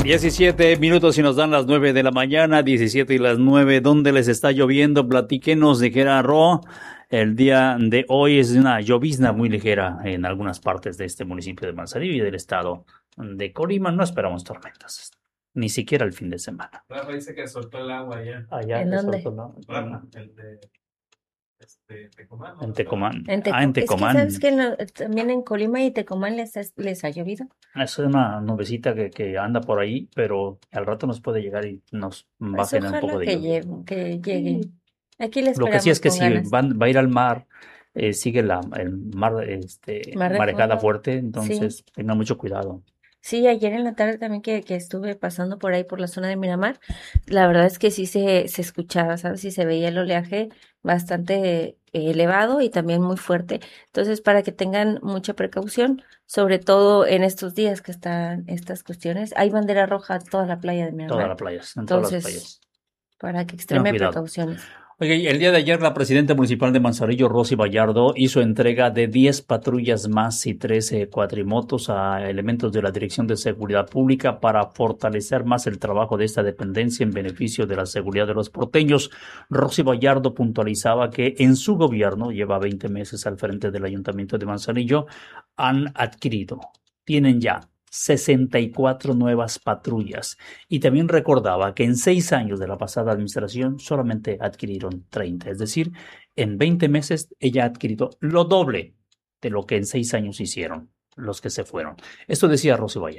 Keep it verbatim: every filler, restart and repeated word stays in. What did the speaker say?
diecisiete minutos y nos dan las nueve de la mañana, diecisiete y las nueve. ¿Dónde les está lloviendo? Platíquenos de Quintana Roo. El día de hoy es una llovizna muy ligera en algunas partes de este municipio de Manzanillo y del estado de Colima. No esperamos tormentas, ni siquiera el fin de semana. Rafa dice que soltó el agua ayer. Allá ¿En que dónde? soltó la- Rafa, el de este, Tecomán. ¿no? En Tecomán. En Teco- Ah, en Es que Tecomán. sabes que en la- también en Colima y Tecomán les, ha- les ha llovido. Es una nubecita que, que anda por ahí, pero al rato nos puede llegar y nos va a Pues generar un poco ojalá de que lluvia. llegue, que llegue. Aquí le Lo que sí es esperamos que con si ganas. van, va a ir al mar, eh, sigue la, el mar, este, Mar de marejada fondo. fuerte, Sí. entonces tengan mucho cuidado. Sí, ayer en la tarde también que, que estuve pasando por ahí por la zona de Miramar, la verdad es que sí se, se escuchaba, ¿sabes? Sí se veía el oleaje bastante eh, elevado y también muy fuerte. Entonces, para que tengan mucha precaución, sobre todo en estos días que están estas cuestiones, hay bandera roja en toda la playa de Todas Miramar. las playas, en todas las Entonces, playas. para que Tengan extreme cuidado. precauciones. Oye, y el día de ayer la presidenta municipal de Manzanillo, Rosy Vallardo, hizo entrega de diez patrullas más y trece cuatrimotos a elementos de la Dirección de Seguridad Pública para fortalecer más el trabajo de esta dependencia en beneficio de la seguridad de los porteños. Rosy Vallardo puntualizaba que en su gobierno, lleva veinte meses al frente del Ayuntamiento de Manzanillo, han adquirido, tienen ya sesenta y cuatro nuevas patrullas. Y también recordaba que en seis años de la pasada administración solamente adquirieron treinta. Es decir, en veinte meses ella ha adquirido lo doble de lo que en seis años hicieron los que se fueron. Esto decía Rosy Valle.